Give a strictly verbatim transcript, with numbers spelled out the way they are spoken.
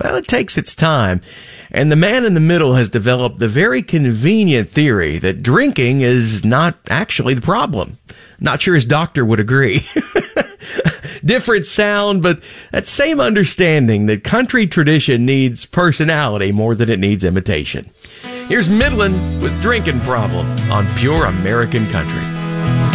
well, it takes its time. And the man in the middle has developed the very convenient theory that drinking is not actually the problem. Not sure his doctor would agree. Different sound, but that same understanding that country tradition needs personality more than it needs imitation. Here's Midland with Drinking Problem on Pure American Country.